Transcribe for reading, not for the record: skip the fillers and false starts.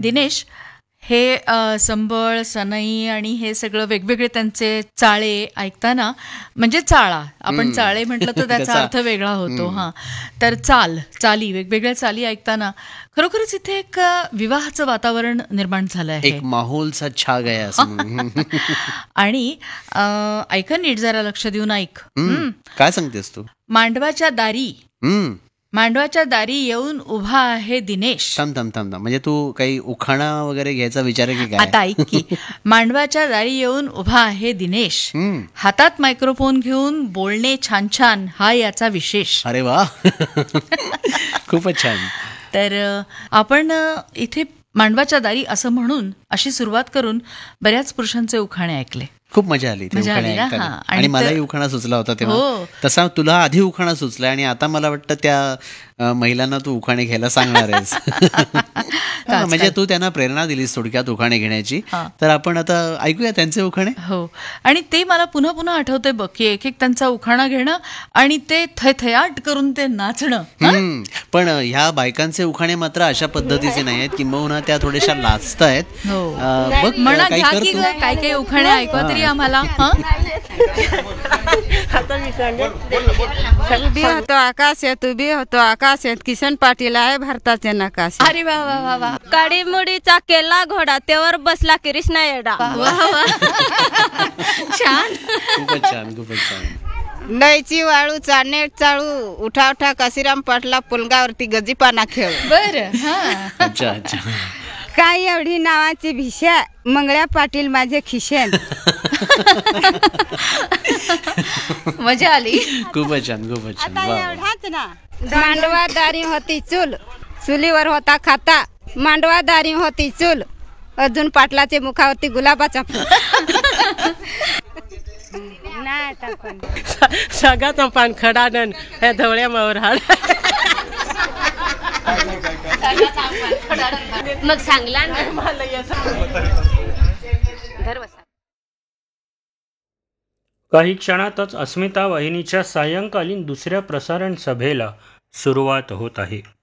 दिनेश, हे संबळ, सनई आणि हे सगळं वेगवेगळे त्यांचे चाळे ऐकताना, म्हणजे चाळा, आपण चाळे म्हटलं तर त्याचा अर्थ वेगळा होतो. हां, तर चाली, वेगवेगळ्या चाली ऐकताना खरोखरच इथे एक विवाहाचं वातावरण निर्माण झालं आहे. एक माहोलचा छा गया असं. आणि ऐका नीट, जरा लक्ष देऊन ऐक. काय सांगतेस तू? मांडवाच्या दारी येऊन उभा आहे दिनेश. थांब. म्हणजे तू काही उखाणा वगैरे घ्यायचा विचार आहे की काय? आता ऐक की, मांडवाच्या दारी येऊन उभा आहे दिनेश, हातात मायक्रोफोन घेऊन बोलणे छान छान, हा याचा विशेष. अरे वा. खूपच छान. तर आपण इथे मांडवाच्या दारी असं म्हणून अशी सुरुवात करून बऱ्याच पुरुषांचे उखाणे ऐकले. खूप मजा आली ते उखाणे ऐकताना. आणि मलाही उखाणा सुचला होता तेव्हा. तसा तुला आधी उखाणा सुचला आणि आता मला वाटतं त्या महिलांना तू उखाणे घ्यायला सांगणार आहेस. म्हणजे तू त्यांना प्रेरणा दिलीस थोडक्यात उखाणे घेण्याची. तर आपण आता ऐकूया त्यांचे उखाणे. हो, आणि ते मला पुन्हा पुन्हा आठवते बघ, की एक एक त्यांचा उखाणा घेणं आणि ते थयथयाट करून ते नाचणं. पण ह्या बायकांचे उखाणे मात्र अशा पद्धतीचे नाही आहेत, किंबहुना त्या थोड्याशा लाजतायत. बघ, म्हणा घ्या की काय काय उखाणे ऐकवा तरी आम्हाला. तू बी होतो आकाशात, तू बी होतो आकाशात, किसन पाटील आहे भारताचे नकाशे. अरे वा वा वा वा. काळी मुडीचा केला घोडा, त्यावर बसला कृष्णा येडा. छान. खूपच छान. लयची वाळू चानेट चाळू, उठा उठा काशीराम पाटला पुलगावरती गजीपाना खेळ. बरं. अच्छा. काय एवढी नावाची भिशा, मंगळ्या पाटील माझे खिशेन. मजा आली. खूपच छान. एवढाच ना. मांडवादारी होती चूल, चुलीवर होता खाता. मांडवादारी होती चूल, अजून पाटलाचे मुखावरती गुलाबाचा फूल. सगळ्यात पान खडानन हे धवळ्या मावर हाड. मग सांगला ना. काही क्षणातच अस्मिता वाहिनीच्या सायंकालीन दुसऱ्या प्रसारण सभेला सुरुवात होत आहे.